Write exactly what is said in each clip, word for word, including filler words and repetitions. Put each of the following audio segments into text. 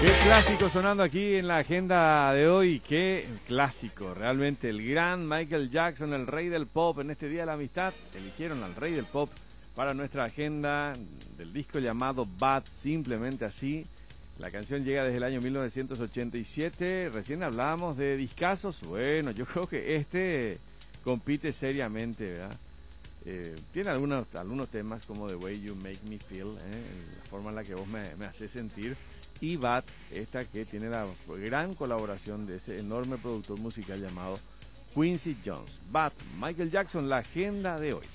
Qué clásico sonando aquí en la agenda de hoy, qué clásico, realmente el gran Michael Jackson, el rey del pop, en este Día de la Amistad, eligieron al rey del pop para nuestra agenda del disco llamado Bad, simplemente así. La canción llega desde el año mil novecientos ochenta y siete, recién hablábamos de discazos, bueno, yo creo que este compite seriamente, ¿verdad? Eh, tiene algunos, algunos temas como The Way You Make Me Feel, ¿eh? La forma en la que vos me, me haces sentir. Y Bad, esta que tiene la gran colaboración de ese enorme productor musical llamado Quincy Jones. Bad, Michael Jackson, la agenda de hoy.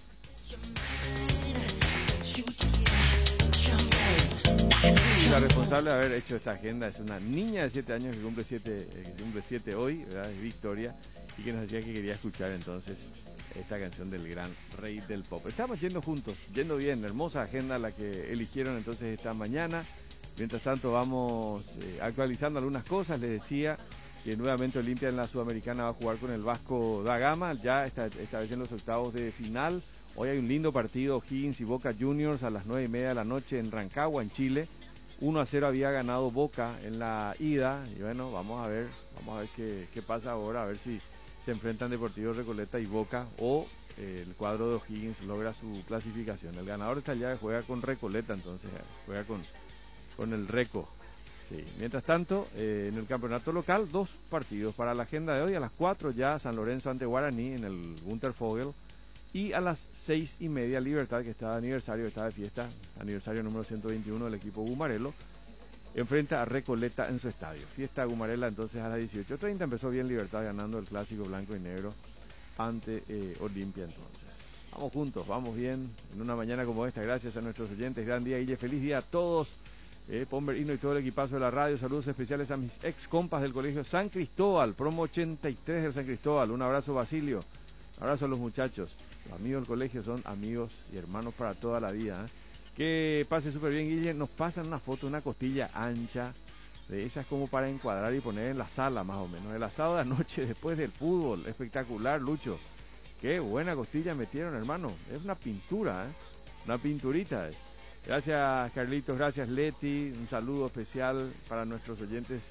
Y la responsable de haber hecho esta agenda es una niña de siete años que cumple siete, eh, que cumple siete hoy, ¿verdad? Es Victoria, y que nos decía que quería escuchar entonces esta canción del gran rey del pop. Estamos yendo juntos, yendo bien, hermosa agenda la que eligieron entonces esta mañana. Mientras tanto vamos eh, actualizando algunas cosas. Les decía que nuevamente Olimpia en la Sudamericana va a jugar con el Vasco da Gama, ya esta, esta vez en los octavos de final. Hoy hay un lindo partido, O'Higgins y Boca Juniors a las nueve y media de la noche en Rancagua, en Chile. uno a cero había ganado Boca en la ida, y bueno, vamos a ver, vamos a ver qué, qué pasa ahora, a ver si se enfrentan Deportivo Recoleta y Boca, o eh, el cuadro de O'Higgins logra su clasificación. El ganador de esta llave juega con Recoleta, entonces juega con... con el Reco. Sí. Mientras tanto, eh, en el campeonato local, dos partidos para la agenda de hoy. A las cuatro ya San Lorenzo ante Guaraní en el Gunter Fogel. Y a las seis y media Libertad, que está de aniversario, está de fiesta, aniversario número ciento veintiuno del equipo Gumarelo, enfrenta a Recoleta en su estadio. Fiesta Gumarela entonces a las dieciocho treinta. Empezó bien Libertad ganando el clásico blanco y negro ante eh, Olimpia entonces. Vamos juntos, vamos bien, en una mañana como esta. Gracias a nuestros oyentes. Gran día, Guille. Feliz día a todos. Eh, Pomberino y todo el equipazo de la radio. Saludos especiales a mis ex compas del colegio San Cristóbal, promo ochenta y tres del San Cristóbal. Un abrazo, Basilio. Un abrazo a los muchachos. Los amigos del colegio son amigos y hermanos para toda la vida, ¿eh? Que pase súper bien, Guille. Nos pasan una foto, una costilla ancha, de esas como para encuadrar y poner en la sala más o menos. El asado de anoche después del fútbol. Espectacular, Lucho. Qué buena costilla metieron, hermano. Es una pintura, ¿eh? Una pinturita, ¿eh? Gracias, Carlitos, gracias, Leti. Un saludo especial para nuestros oyentes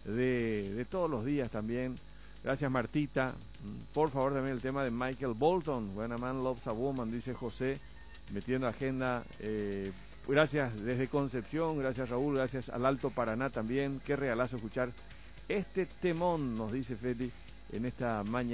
de, de todos los días también. Gracias, Martita. Por favor, también el tema de Michael Bolton. When a Man Loves a Woman, dice José, metiendo agenda. Eh, gracias desde Concepción, gracias, Raúl, gracias al Alto Paraná también. Qué regalazo escuchar este temón, nos dice Feti, en esta mañana.